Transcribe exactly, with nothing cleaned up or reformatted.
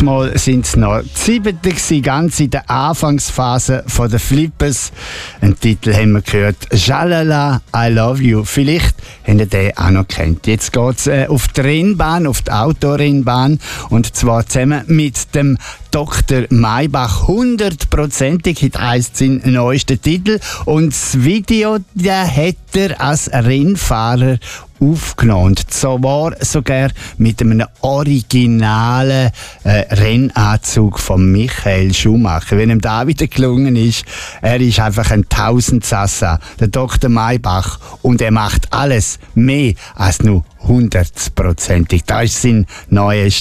Mal sind es noch die siebten gewesen, ganz in der Anfangsphase von der Flippers. Ein Titel haben wir gehört, «Jalala, I love you». Vielleicht habt ihr den auch noch kennt. Jetzt geht es äh, auf die Rennbahn, auf die Autorennbahn, und zwar zusammen mit dem Doktor Maybach. Hundertprozentig hat eins seinen neuesten Titel, und das Video, das hat er als Rennfahrer aufgenommen. Und zwar sogar mit einem originalen äh, Rennanzug von Michael Schumacher. Wenn ihm da wieder gelungen ist, er ist einfach ein Tausendsassa, der Doktor Maybach, und er macht alles mehr als nur hundertprozentig. Das ist sein neuester